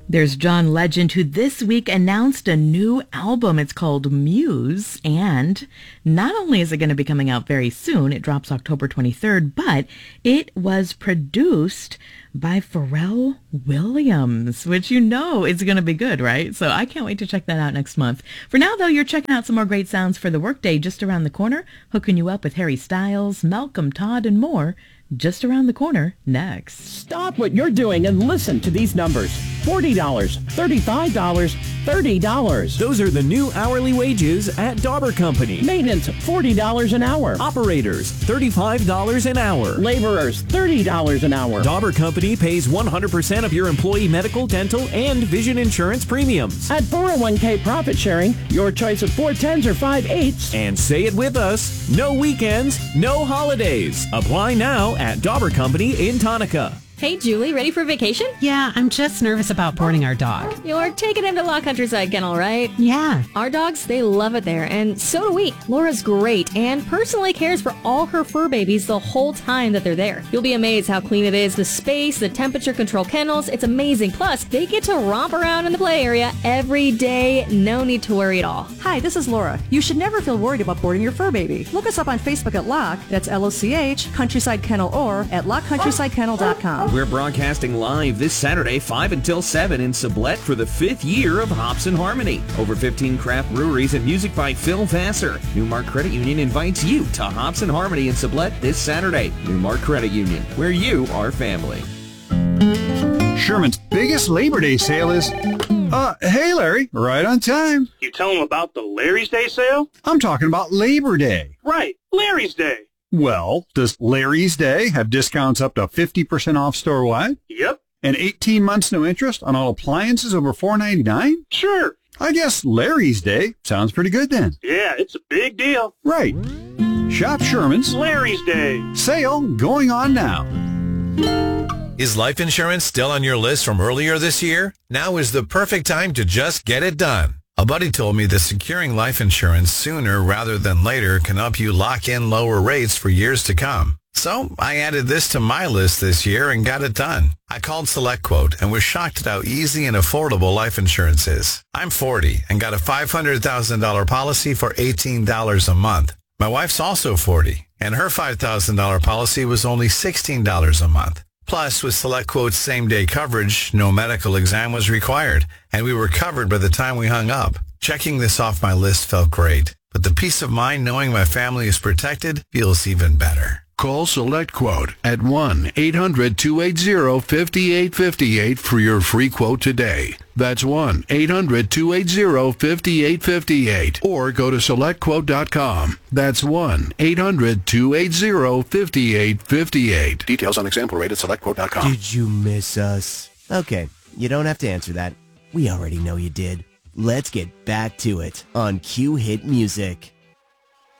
There's John Legend, who this week announced a new album. It's called Muse, and not only is it going to be coming out very soon, it drops October 23rd, but it was produced by Pharrell Williams, which you know is going to be good, right? So I can't wait to check that out next month. For now, though, you're checking out some more great sounds for the workday just around the corner, hooking you up with Harry Styles, Malcolm Todd, and more. Just around the corner next. Stop what you're doing and listen to these numbers. $40, $35, $30. Those are the new hourly wages at Dauber Company. Maintenance, $40 an hour. Operators, $35 an hour. Laborers, $30 an hour. Dauber Company pays 100% of your employee medical, dental, and vision insurance premiums. At 401k profit sharing, your choice of 410s or 5/8s. And say it with us, no weekends, no holidays. Apply now at Dauber Company in Tonka. Hey, Julie, ready for vacation? Yeah, I'm just nervous about boarding our dog. You're taking him to La Countryside Kennel, right? Yeah. Our dogs, they love it there, and so do we. Laura's great and personally cares for all her fur babies the whole time that they're there. You'll be amazed how clean it is, the space, the temperature control kennels. It's amazing. Plus, they get to romp around in the play area every day. No need to worry at all. Hi, this is Laura. You should never feel worried about boarding your fur baby. Look us up on Facebook at LOCH, that's L-O-C-H, Countryside Kennel, or at lochcountryside.kennel.com. We're broadcasting live this Saturday, 5 until 7 in Sublette for the 5th year of Hops and Harmony. Over 15 craft breweries and music by Phil Vassar. Newmark Credit Union invites you to Hops and Harmony in Sublette this Saturday. Newmark Credit Union, where you are family. Sherman's biggest Labor Day sale is... hey Larry, right on time. You tell them about the Larry's Day sale? I'm talking about Labor Day. Right, Larry's Day. Well, does Larry's Day have discounts up to 50% off store-wide? Yep. And 18 months no interest on all appliances over $4.99? Sure. I guess Larry's Day sounds pretty good then. Yeah, it's a big deal. Right. Shop Sherman's Larry's Day. Sale going on now. Is life insurance still on your list from earlier this year? Now is the perfect time to just get it done. A buddy told me that securing life insurance sooner rather than later can help you lock in lower rates for years to come. So I added this to my list this year and got it done. I called SelectQuote and was shocked at how easy and affordable life insurance is. I'm 40 and got a $500,000 policy for $18 a month. My wife's also 40 and her $5,000 policy was only $16 a month. Plus, with SelectQuote's same-day coverage, no medical exam was required, and we were covered by the time we hung up. Checking this off my list felt great, but the peace of mind knowing my family is protected feels even better. Call SelectQuote at 1-800-280-5858 for your free quote today. That's 1-800-280-5858. Or go to SelectQuote.com. That's 1-800-280-5858. Details on example rate at SelectQuote.com. Did you miss us? Okay, you don't have to answer that. We already know you did. Let's get back to it on Q Hit Music.